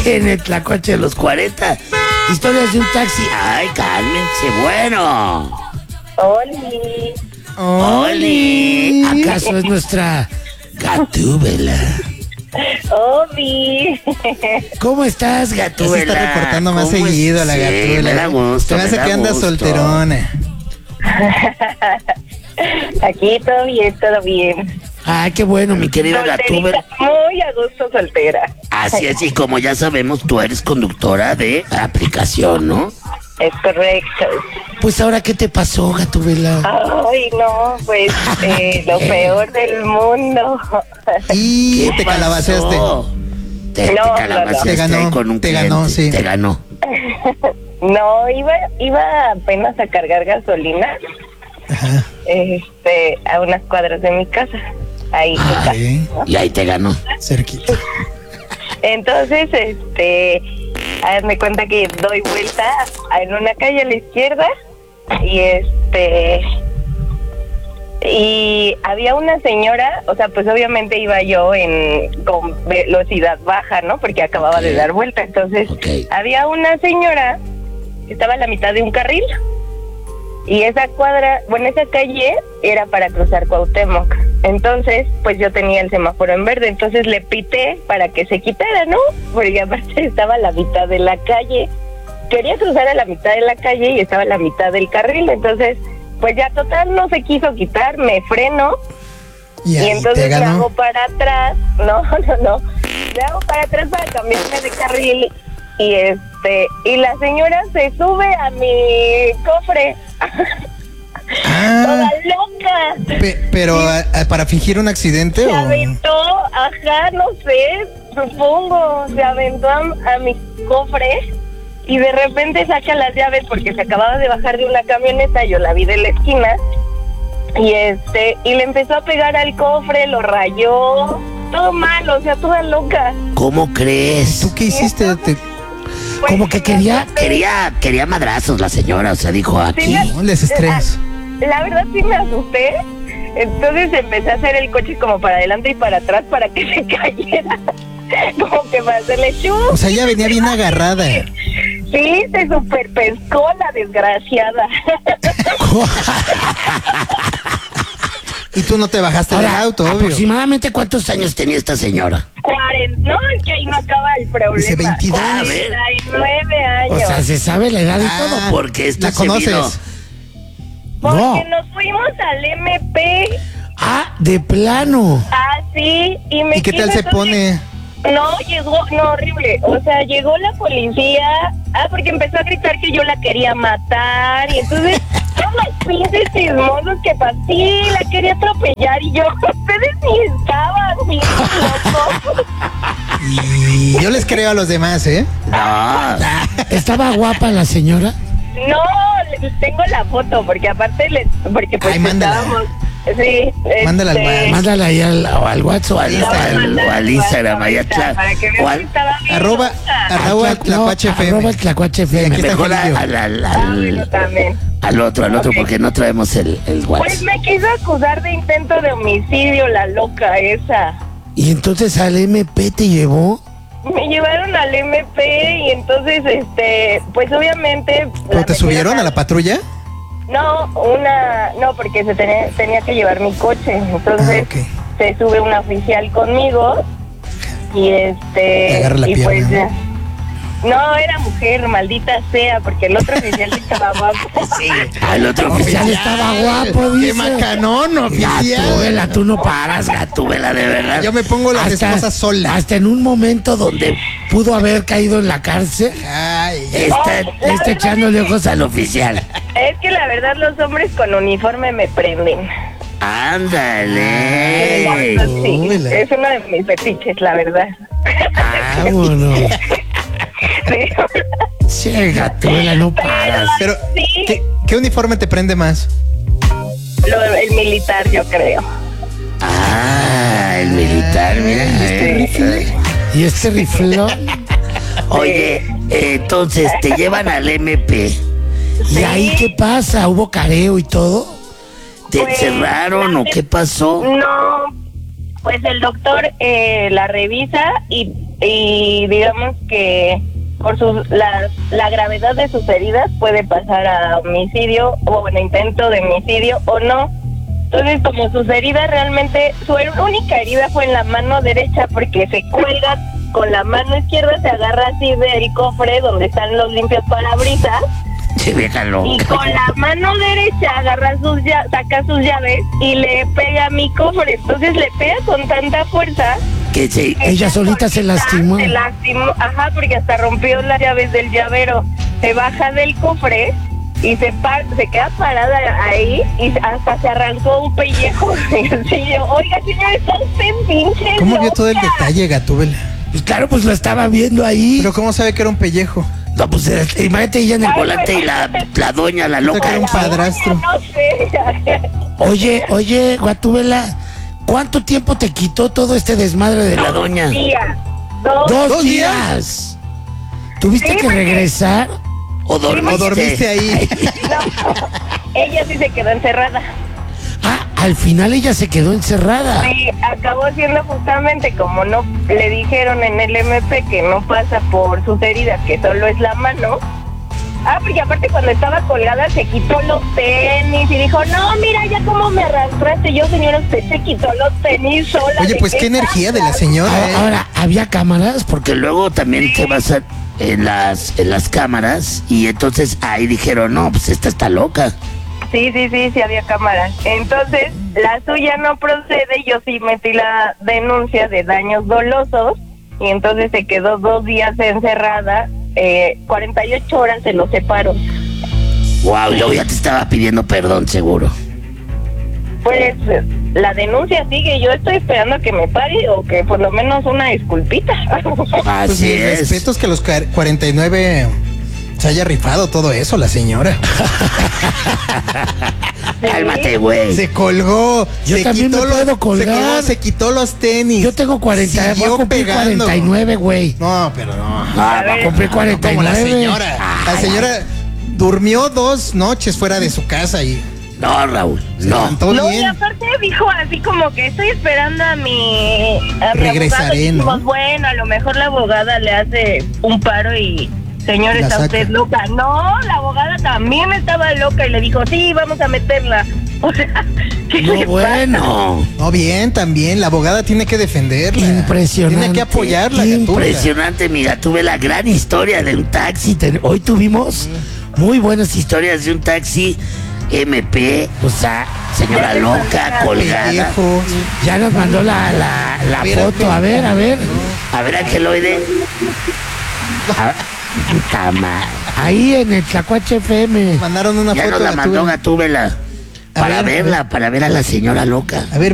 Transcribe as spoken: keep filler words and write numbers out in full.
en el Tlacuache de los cuarenta. Historias de un taxi. Ay, cálmense, bueno. Oli. Oli. ¿Acaso es nuestra Gatúbela? Obi. ¿Cómo estás, Gatúbela? Se está reportando más seguido a la sí, Gatúbela. Me da gusto. Se me hace que anda solterona. Aquí todo bien, todo bien. Ay, qué bueno, mi querida Gatúbela. Muy a gusto soltera. Así es, y como ya sabemos, tú eres conductora de aplicación, ¿no? Es correcto. Pues ahora, ¿qué te pasó, Gatúbela? Ay, no, pues eh, lo peor del mundo. Y te calabaceaste. Te, No, te calabaceaste te ganó, con un te cliente, ganó, sí. Te ganó. No, iba, iba apenas a cargar gasolina. Ajá. Este, a unas cuadras de mi casa. Ahí cerca, Sí, ¿no? Y ahí te ganó. cerquita. Entonces, este, hazme cuenta que doy vuelta en una calle a la izquierda y este y había una señora, o sea, pues obviamente iba yo en con velocidad baja, ¿no? Porque acababa Okay. de dar vuelta. Entonces, Okay. había una señora que estaba a la mitad de un carril y esa cuadra, bueno, esa calle era para cruzar Cuauhtémoc. Entonces, pues yo tenía el semáforo en verde, entonces le pité para que se quitara, ¿no? Porque aparte estaba a la mitad de la calle. Quería cruzar a la mitad de la calle y estaba a la mitad del carril, entonces, pues ya total no se quiso quitar, me freno Y, y ahí entonces te me ganó. hago para atrás, no, no, no, me hago para atrás para cambiarme de carril y este, y la señora se sube a mi cofre. Ah, Toda loca. pe- pero a- a- para fingir un accidente Se o aventó, ajá, no sé, supongo, se aventó a, a mi cofre y de repente saca las llaves porque se acababa de bajar de una camioneta, yo la vi de la esquina y este, y le empezó a pegar al cofre, lo rayó, todo mal, o sea, toda loca. ¿Cómo crees? ¿tú qué hiciste? Te- Pues, Como que quería, me- quería, quería madrazos la señora, o sea, dijo aquí. me- no les estrés. La verdad sí me asusté, entonces empecé a hacer el coche como para adelante y para atrás para que se cayera, como que para hacerle chu. O sea, ya venía bien agarrada. Sí, se super pescó la desgraciada. Y tú no te bajaste del Ahora, auto, obvio. ¿aproximadamente cuántos años tenía esta señora? cuarenta, no, es que ahí no acaba el problema. Dice veintidós. cuarenta y nueve años. O sea, se sabe la edad y Ah, todo, porque esto ¿la se conoces? vino- Porque No. nos fuimos al M P, Ah, de plano. así, y me ¿Y qué tal quiso, se entonces- pone? No, llegó, no, horrible. O sea, llegó la policía. Ah, porque empezó a gritar que yo la quería matar. Y entonces, todos los pinches chismosos que pasó. Sí, la quería atropellar. Y yo, ustedes ni estaban, bien locos. Y yo les creo a los demás, ¿eh? No. ¿Estaba guapa la señora? No, les tengo la foto, porque aparte, les, porque pues Ay, mándala. estábamos. Sí, Mándala al este, WhatsApp. Mándala ahí al, o al WhatsApp o al, la voy a al- mandar o al Instagram. Ahí ahorita, atrás. para que vean O al- que estaba bien Arroba, loca. arroba al- Tlacuache no, F M. arroba el Tlacuache F M. aquí está Mejor Angelillo. al, al, Ah, al, bueno, también. al otro, al otro, Ok. porque no traemos el, el Pues WhatsApp. me quiso acusar de intento de homicidio, la loca esa. Y entonces al M P te llevó. Me llevaron al M P y entonces, este, pues obviamente... ¿Pero la te metieron subieron a la patrulla? No, una... No, porque se tenía, tenía que llevar mi coche. Entonces, Ah, ok. se sube una oficial conmigo y este... Te agarra la y pierna. pues ya. No, era mujer, maldita sea, porque el otro oficial estaba guapo. Sí. El otro oficial estaba guapo, ¡Qué dice. macanón, oficial! Gatúbela, tú no paras, Gatúbela, de verdad. Yo me pongo las esposas solas. Hasta en un momento donde pudo haber caído en la cárcel, Ay, está, Oh, la está verdad echándole es que- ojos al oficial. Es que la verdad los hombres con uniforme me prenden. Ándale. Ay, Sí, Gatúbela. es uno de mis fetiches, la verdad. Vámonos. Sí. Che, Gatúbela, no paras. pero Sí. ¿qué, qué uniforme te prende más? Lo, el militar, yo creo. Ah, el militar, mira. eh. Y este riflón. Oye, eh, entonces te llevan al M P. ¿Y Sí. ahí qué pasa? ¿Hubo careo y todo? ¿Te Pues, encerraron o qué pasó? No, pues el doctor eh, la revisa y y digamos que por sus, la, la gravedad de sus heridas puede pasar a homicidio o bueno, intento de homicidio o no. Entonces, como sus heridas realmente, su única herida fue en la mano derecha porque se cuelga con la mano izquierda, se agarra así del cofre donde están los limpios parabrisas. Se deja loca. Y con la mano derecha agarra sus llaves, saca sus llaves y le pega a mi cofre. Entonces le pega con tanta fuerza que se, ella solita se lastimó. Se lastimó, ajá, porque hasta rompió las llaves del llavero. Se baja del cofre y se par, se queda parada ahí y hasta se arrancó un pellejo. Sí, yo, oiga, señor, está usted pinche ¿Cómo vio loca? todo el detalle, Gatúbela? Pues claro, pues lo estaba viendo ahí. Pero ¿cómo sabe que era un pellejo? No, pues eh, imagínate ella en el Ay, volante y la, la doña, la que loca. era un padrastro. No sé. Oye, oye, Gatúbela, ¿cuánto tiempo te quitó todo este desmadre de la doña? Día, dos, Dos, ¿Dos días? días. ¿Tuviste Sí, que porque- regresar? ¿O dormiste? ¿O dormiste ahí? no. Ella sí se quedó encerrada. Ah, al final ella se quedó encerrada. Sí, acabó siendo justamente como no le dijeron en el M P que no pasa por sus heridas, que solo es la mano. Ah, porque aparte cuando estaba colgada se quitó los tenis y dijo, no, mira ya cómo me arrastraste. Yo, señora, usted se quitó los tenis sola. Oye, ¿de pues qué energía de la pasa? señora, Ahora, ¿eh? ahora, ¿había cámaras? Porque luego también te vas a, en las en las cámaras y entonces ahí dijeron, no, pues esta está loca. Sí, sí, sí, sí había cámaras. Entonces, la suya no procede, yo sí metí la denuncia de daños dolosos y entonces se quedó dos días encerrada, eh, cuarenta y ocho horas se los separó. Wow, luego ya te estaba pidiendo perdón, seguro. Pues la denuncia sigue, yo estoy esperando a que me pague o que por lo menos una disculpita. Pues Así mis es. respetos que a los cuar- cuarenta y nueve se haya rifado todo eso, la señora. Cálmate, güey. Se colgó. Yo se también quitó me los, puedo colgar. Se, colgó, se quitó los tenis. Yo tengo cuarenta, voy a Siguió cumplir pegando. cuarenta y nueve, güey. No, pero no. Ah, va a cumplir cuarenta y Como nueve. la señora. La Ay, señora durmió dos noches fuera de su casa y No, Raúl, se no. levantó No, y bien. aparte dijo así como que estoy esperando a mi, a mi Regresaré, abogado. Y dijimos, ¿no? bueno, a lo mejor la abogada le hace un paro y, señor, La está saca. usted loca. No, la abogada también estaba loca y le dijo, sí, vamos a meterla. O sea, ¿qué le No, pasa? bueno. No, bien, también. La abogada tiene que defenderla. Impresionante. Tiene que apoyarla. Impresionante, mira, tuve la gran historia de un taxi. Ten- Hoy tuvimos muy buenas historias de un taxi M P, o sea, señora loca, colgada. Viejo. Ya nos mandó la, la, la A ver, foto, a ver, a ver. No. A ver, Angeloide. A- Puta madre. Ahí en el Tlacuache F M. Mandaron una Ya foto nos la de mandó Gatúbela. Gatúbela. A Para ver, a verla, para ver a la señora loca. A ver,